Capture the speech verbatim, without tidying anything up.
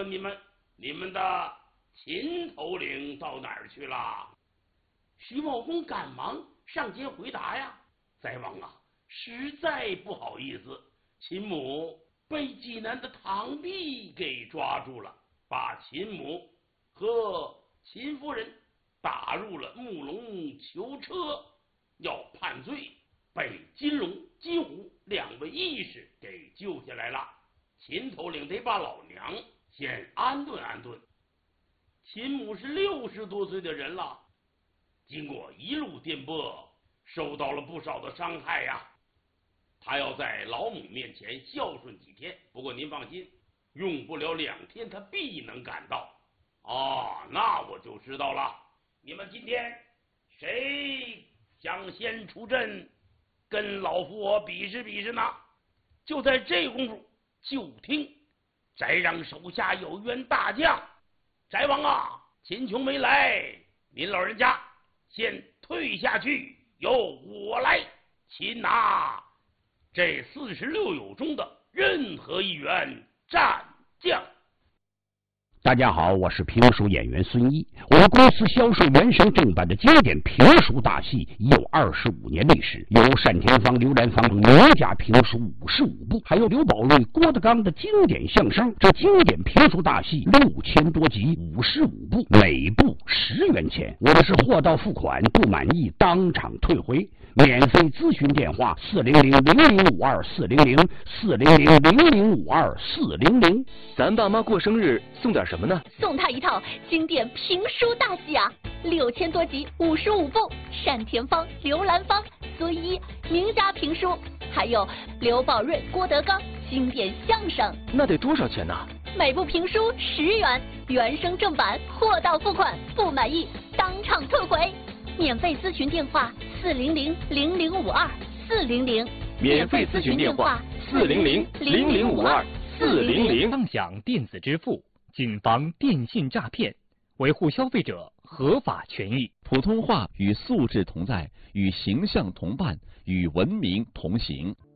问你们，你们的秦头领到哪儿去了？徐茂公赶忙上前回答呀：宰王啊，实在不好意思，秦母被济南的唐弼给抓住了，把秦母和秦夫人打入了木龙囚车，要判罪，被金龙、金虎两位义士给救下来了。秦头领得把老娘先安顿安顿。秦母是六十多岁的人了，经过一路颠簸，受到了不少的伤害呀。他要在老母面前孝顺几天，不过您放心，用不了两天，他必能赶到。啊，那我就知道了。你们今天谁想先出阵，跟老夫我比试比试呢？就在这功夫，就听翟让手下有员大将：翟王啊，秦琼没来，您老人家先退下去，由我来擒拿这四十六友中的任何一员战将。 大家好，我是评书演员孙一。我们公司销售原声正版的经典评书大戏已有二十五年历史，有单田芳、刘兰芳名家评书五十五部，还有刘宝瑞、郭德纲的经典相声。这经典评书大戏六千多集，五十五部，每部十元钱。我们是货到付款，不满意当场退回。免费咨询电话：四零零零零五二四零零四零零零零五二四零零。 咱爸妈过生日送点什么呢？ 送他一套经典评书大戏啊，六千多集，五十五部，单田芳、刘兰芳、孙一名家评书，还有刘宝瑞、郭德纲经典相声。 那得多少钱呢？ 每部评书十元，原声正版，货到付款，不满意当场退回。免费咨询电话：四零零零零五二四零零。 免费咨询电话：四零零零零五二四零零。 畅享电子支付，谨防电信诈骗，维护消费者合法权益。 普通话与素质同在，与形象同伴，与文明同行。